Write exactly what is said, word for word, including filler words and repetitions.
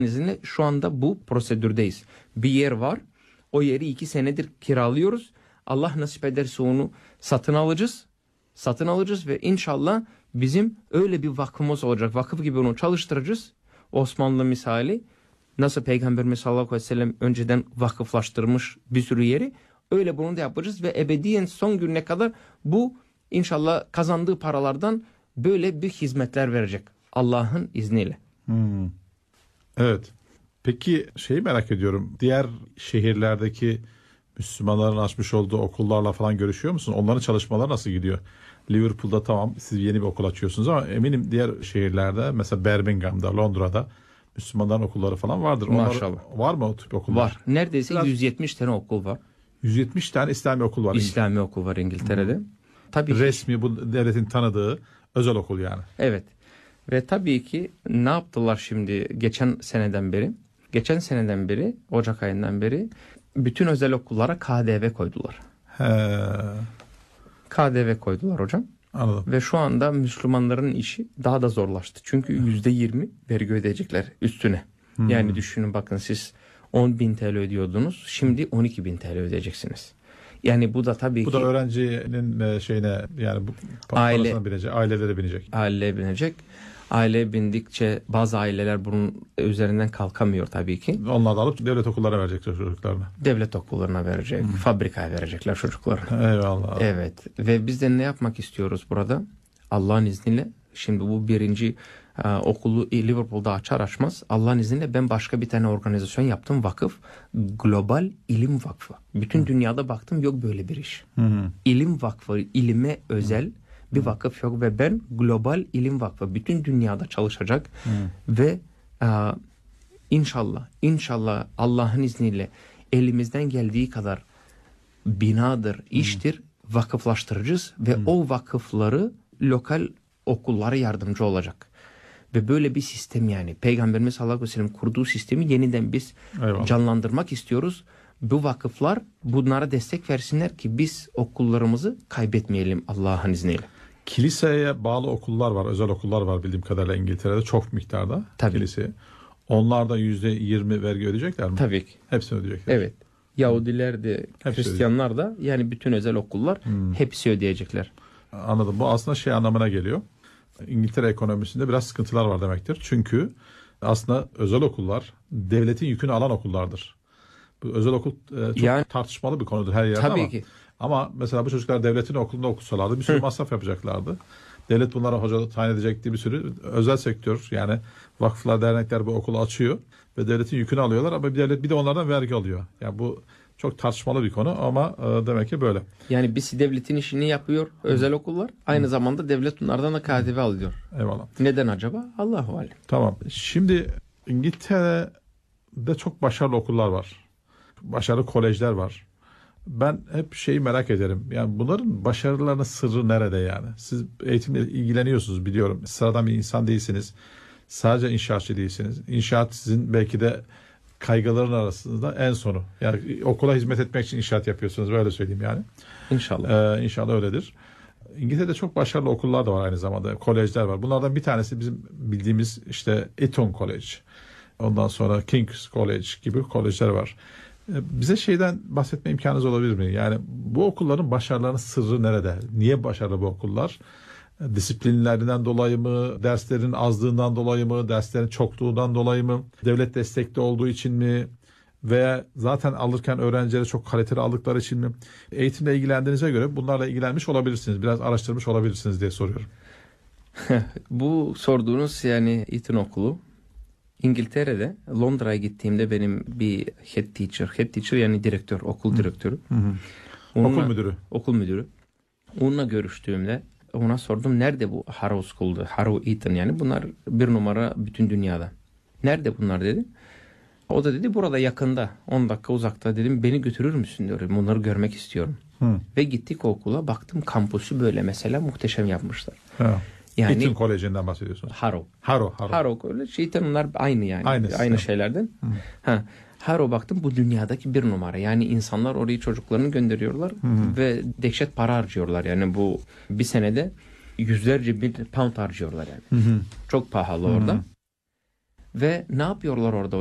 İzniyle şu anda bu prosedürdeyiz. Bir yer var. O yeri iki senedir kiralıyoruz. Allah nasip ederse onu satın alacağız. Satın alacağız ve inşallah bizim öyle bir vakfımız olacak. Vakıf gibi onu çalıştıracağız. Osmanlı misali nasıl Peygamberimiz sallallahu aleyhi ve sellem önceden vakıflaştırmış bir sürü yeri, öyle bunu da yapacağız ve ebediyen son gününe kadar bu inşallah kazandığı paralardan böyle bir hizmetler verecek Allah'ın izniyle. Hmm. Evet. Peki şeyi merak ediyorum. Diğer şehirlerdeki Müslümanların açmış olduğu okullarla falan görüşüyor musun? Onların çalışmaları nasıl gidiyor? Liverpool'da tamam siz yeni bir okul açıyorsunuz ama eminim diğer şehirlerde mesela Birmingham'da, Londra'da Müslümanların okulları falan vardır. Maşallah. Onlar, var mı o tip okullar? Var. Neredeyse Biraz, yüz yetmiş tane okul var. yüz yetmiş tane İslami okul var. İslami okul var İngiltere'de. Hmm. Tabii resmi ki, bu devletin tanıdığı özel okul yani. Evet. Ve tabii ki ne yaptılar şimdi geçen seneden beri? Geçen seneden beri, Ocak ayından beri bütün özel okullara K D V koydular. He. K D V koydular hocam. Anladım. Ve şu anda Müslümanların işi daha da zorlaştı. Çünkü yüzde yirmi vergi ödeyecekler üstüne. Hmm. Yani düşünün bakın siz on bin T L ödüyordunuz. Şimdi on iki bin T L ödeyeceksiniz. Yani bu da tabii bu ki... Bu da öğrencinin şeyine yani bu aile, parasına binecek, ailelere binecek. Aileye binecek. Aile bindikçe bazı aileler bunun üzerinden kalkamıyor tabii ki. Onlar da alıp devlet okullarına verecekler çocuklarına. Devlet okullarına verecek, hmm. fabrikaya verecekler çocuklarına. Eyvallah. Evet ve biz de ne yapmak istiyoruz burada? Allah'ın izniyle şimdi bu birinci e, okulu Liverpool'da açar açmaz Allah'ın izniyle ben başka bir tane organizasyon yaptım, vakıf. Global İlim Vakfı. Bütün hmm. dünyada baktım yok böyle bir iş. Hmm. İlim Vakfı, ilime özel hmm. bir vakıf yok ve ben Global İlim Vakfı bütün dünyada çalışacak hmm. ve e, inşallah inşallah Allah'ın izniyle elimizden geldiği kadar binadır, iştir, hmm. vakıflaştıracağız ve hmm. o vakıfları lokal okullara yardımcı olacak. Ve böyle bir sistem yani Peygamberimiz sallallahu aleyhi ve sellem kurduğu sistemi yeniden biz Eyvallah. canlandırmak istiyoruz. Bu vakıflar bunlara destek versinler ki biz okullarımızı kaybetmeyelim Allah'ın izniyle. Kiliseye bağlı okullar var, özel okullar var bildiğim kadarıyla İngiltere'de çok miktarda. Tabii. Kiliseye. Onlar da yüzde yirmi vergi ödeyecekler mi? Tabii ki. Hepsini ödeyecekler. Evet. Yahudiler de, hepsi Hristiyanlar da yani bütün özel okullar hmm. hepsi ödeyecekler. Anladım. Bu aslında şey anlamına geliyor. İngiltere ekonomisinde biraz sıkıntılar var demektir. Çünkü aslında özel okullar devletin yükünü alan okullardır. Bu özel okul e, çok yani, tartışmalı bir konudur her yerde tabii ama. Ki. Ama mesela bu çocuklar devletin okulunda okusalardı bir sürü Hı. masraf yapacaklardı. Devlet bunlara hoca tayin edecekti, bir sürü özel sektör yani vakıflar, dernekler bu okulu açıyor ve devletin yükünü alıyorlar ama bir devlet bir de onlardan vergi alıyor. Yani bu çok tartışmalı bir konu ama e, demek ki böyle. Yani biz devletin işini yapıyor özel Hı. okullar. Aynı Hı. zamanda devlet bunlardan da K D V alıyor. Eyvallah. Neden acaba? Allahu alem. Tamam. Şimdi İngiltere'de çok başarılı okullar var. Başarılı kolejler var. Ben hep şeyi merak ederim. Yani bunların başarılarının sırrı nerede yani? Siz eğitimle ilgileniyorsunuz biliyorum. Sıradan bir insan değilsiniz. Sadece inşaatçı değilsiniz. İnşaat sizin belki de kaygıların arasında en sonu. Yani okula hizmet etmek için inşaat yapıyorsunuz. Böyle söyleyeyim yani. İnşallah. Ee, inşallah öyledir. İngiltere'de çok başarılı okullar da var aynı zamanda. Kolejler var. Bunlardan bir tanesi bizim bildiğimiz işte Eton College. Ondan sonra King's College gibi kolejler var. Bize şeyden bahsetme imkanınız olabilir mi? Yani bu okulların başarılarının sırrı nerede? Niye başarılı bu okullar? Disiplinlerinden dolayı mı? Derslerin azlığından dolayı mı? Derslerin çokluğundan dolayı mı? Devlet destekli olduğu için mi? Veya zaten alırken öğrencileri çok kaliteli aldıkları için mi? Eğitimle ilgilendiğinize göre bunlarla ilgilenmiş olabilirsiniz. Biraz araştırmış olabilirsiniz diye soruyorum. Bu sorduğunuz yani Eton Okulu İngiltere'de Londra'ya gittiğimde benim bir head teacher, head teacher yani direktör, okul direktörü. Hı hı. Onunla, okul müdürü. Okul müdürü. Onunla görüştüğümde ona sordum nerede bu Harrow School'da, Harrow Eton yani bunlar bir numara bütün dünyada. Nerede bunlar dedi. O da dedi burada yakında on dakika uzakta dedim beni götürür müsün diyorum bunları görmek istiyorum. Hı. Ve gittik okula baktım kampüsü böyle mesela muhteşem yapmışlar. Ha. Yani Eton Koleji'nden bahsediyorsunuz. Harrow. Harrow. Harrow. Harrow College. Şeytan onlar aynı yani. Aynısı, aynı evet. şeylerden. Hı. Ha. Harrow baktım bu dünyadaki bir numara. Yani insanlar oraya çocuklarını gönderiyorlar Hı. ve dehşet para harcıyorlar. Yani bu bir senede yüzlerce bin pound harcıyorlar yani. Hı hı. Çok pahalı Hı. orada. Ve ne yapıyorlar orada